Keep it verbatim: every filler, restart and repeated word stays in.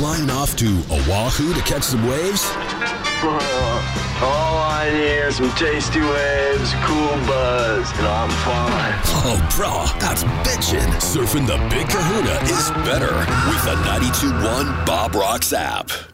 flying off to Oahu to catch some waves? All I need are some tasty waves, cool buzz, and I'm fine. Oh, bro, that's bitchin'. Surfing the Big Kahuna is better with the ninety-two point one Bob Rocks app.